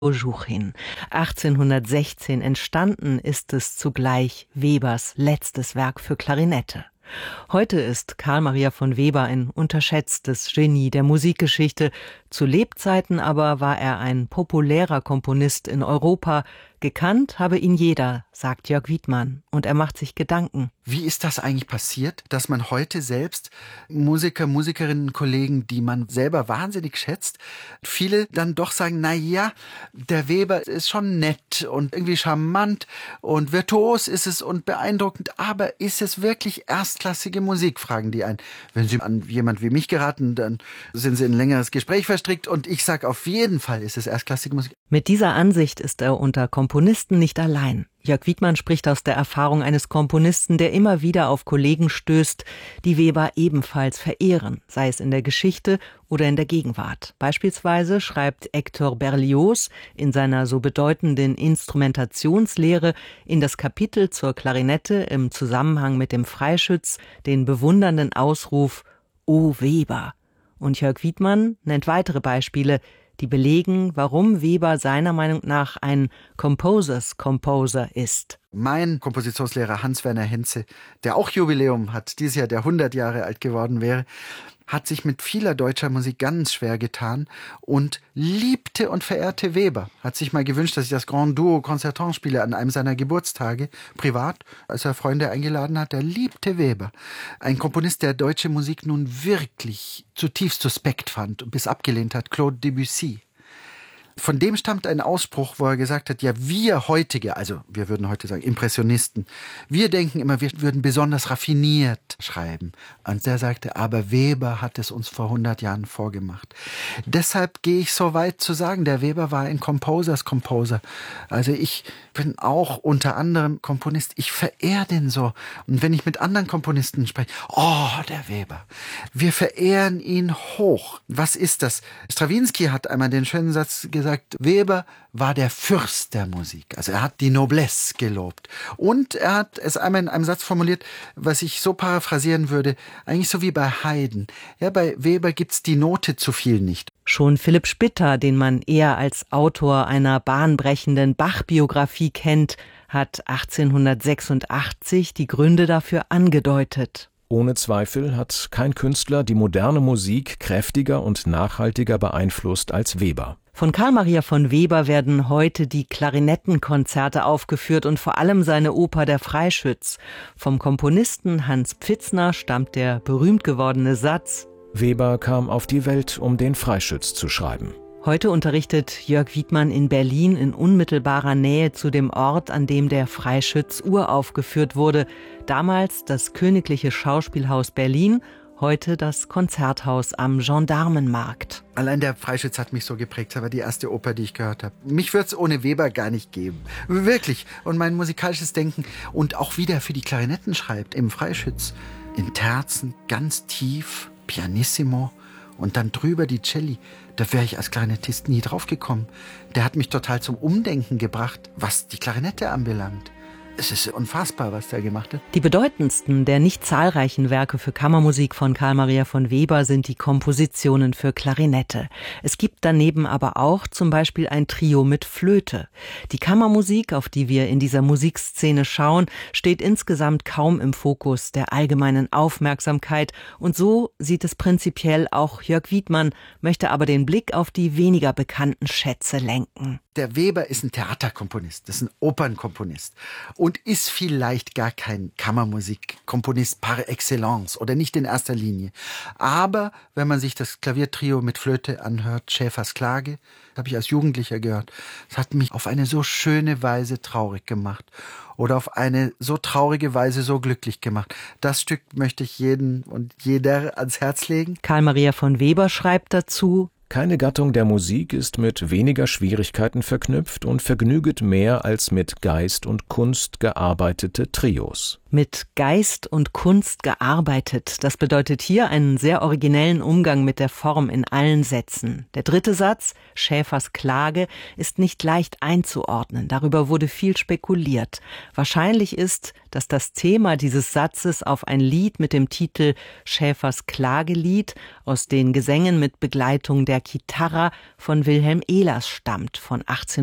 Ojuchin. 1816 entstanden ist es zugleich Webers letztes Werk für Klarinette. Heute ist Carl Maria von Weber ein unterschätztes Genie der Musikgeschichte. Zu Lebzeiten aber war er ein populärer Komponist in Europa. Gekannt habe ihn jeder, sagt Jörg Wiedmann. Und er macht sich Gedanken. Wie ist das eigentlich passiert, dass man heute selbst Musiker, Musikerinnen, Kollegen, die man selber wahnsinnig schätzt, viele dann doch sagen, na ja, der Weber ist schon nett und irgendwie charmant und virtuos ist es und beeindruckend, aber ist es wirklich erstklassige Musik, fragen die ein. Wenn sie an jemand wie mich geraten, dann sind sie in ein längeres Gespräch verstrickt und ich sage, auf jeden Fall ist es erstklassige Musik. Mit dieser Ansicht ist er unter Komponisten nicht allein. Jörg Wiedmann spricht aus der Erfahrung eines Komponisten, der immer wieder auf Kollegen stößt, die Weber ebenfalls verehren, sei es in der Geschichte oder in der Gegenwart. Beispielsweise schreibt Hector Berlioz in seiner so bedeutenden Instrumentationslehre in das Kapitel zur Klarinette im Zusammenhang mit dem Freischütz den bewundernden Ausruf »O Weber«. Und Jörg Wiedmann nennt weitere Beispiele, die belegen, warum Weber seiner Meinung nach ein Composers Composer ist. Mein Kompositionslehrer Hans-Werner Henze, der auch Jubiläum hat, dieses Jahr der 100 Jahre alt geworden wäre, hat sich mit vieler deutscher Musik ganz schwer getan und liebte und verehrte Weber. Hat sich mal gewünscht, dass ich das Grand Duo Concertant spiele an einem seiner Geburtstage, privat, als er Freunde eingeladen hat. Er liebte Weber. Ein Komponist, der deutsche Musik nun wirklich zutiefst suspekt fand und bis abgelehnt hat, Claude Debussy. Von dem stammt ein Ausspruch, wo er gesagt hat, ja, wir heutige, also wir würden heute sagen Impressionisten, wir denken immer, wir würden besonders raffiniert schreiben. Und der sagte, aber Weber hat es uns vor 100 Jahren vorgemacht. Deshalb gehe ich so weit zu sagen, der Weber war ein Composers Composer. Also ich bin auch unter anderem Komponist, ich verehre den so. Und wenn ich mit anderen Komponisten spreche, oh, der Weber, wir verehren ihn hoch. Was ist das? Strawinsky hat einmal den schönen Satz gesagt, Weber war der Fürst der Musik. Also er hat die Noblesse gelobt. Und er hat es einmal in einem Satz formuliert, was ich so paraphrasieren würde, eigentlich so wie bei Haydn. Ja, bei Weber gibt's die Note zu viel nicht. Schon Philipp Spitta, den man eher als Autor einer bahnbrechenden Bach-Biografie kennt, hat 1886 die Gründe dafür angedeutet. Ohne Zweifel hat kein Künstler die moderne Musik kräftiger und nachhaltiger beeinflusst als Weber. Von Carl Maria von Weber werden heute die Klarinettenkonzerte aufgeführt und vor allem seine Oper Der Freischütz. Vom Komponisten Hans Pfitzner stammt der berühmt gewordene Satz: Weber kam auf die Welt, um den Freischütz zu schreiben. Heute unterrichtet Jörg Wiedmann in Berlin in unmittelbarer Nähe zu dem Ort, an dem der Freischütz uraufgeführt wurde. Damals das Königliche Schauspielhaus Berlin, heute das Konzerthaus am Gendarmenmarkt. Allein der Freischütz hat mich so geprägt. Das war die erste Oper, die ich gehört habe. Mich würde es ohne Weber gar nicht geben. Wirklich. Und mein musikalisches Denken und auch wie der für die Klarinetten schreibt im Freischütz. In Terzen, ganz tief, pianissimo und dann drüber die Celli. Da wäre ich als Klarinettist nie drauf gekommen. Der hat mich total zum Umdenken gebracht, was die Klarinette anbelangt. Es ist unfassbar, was der gemacht hat. Die bedeutendsten der nicht zahlreichen Werke für Kammermusik von Carl Maria von Weber sind die Kompositionen für Klarinette. Es gibt daneben aber auch zum Beispiel ein Trio mit Flöte. Die Kammermusik, auf die wir in dieser Musikszene schauen, steht insgesamt kaum im Fokus der allgemeinen Aufmerksamkeit. Und so sieht es prinzipiell auch Jörg Wiedmann, möchte aber den Blick auf die weniger bekannten Schätze lenken. Der Weber ist ein Theaterkomponist, das ist ein Opernkomponist und ist vielleicht gar kein Kammermusikkomponist par excellence oder nicht in erster Linie. Aber wenn man sich das Klaviertrio mit Flöte anhört, Schäfers Klage, habe ich als Jugendlicher gehört, das hat mich auf eine so schöne Weise traurig gemacht oder auf eine so traurige Weise so glücklich gemacht. Das Stück möchte ich jeden und jeder ans Herz legen. Carl Maria von Weber schreibt dazu: Keine Gattung der Musik ist mit weniger Schwierigkeiten verknüpft und vergnüget mehr als mit Geist und Kunst gearbeitete Trios. Mit Geist und Kunst gearbeitet. Das bedeutet hier einen sehr originellen Umgang mit der Form in allen Sätzen. Der dritte Satz, Schäfers Klage, ist nicht leicht einzuordnen. Darüber wurde viel spekuliert. Wahrscheinlich ist, dass das Thema dieses Satzes auf ein Lied mit dem Titel Schäfers Klagelied aus den Gesängen mit Begleitung der Chitarra von Wilhelm Ehlers stammt, von 18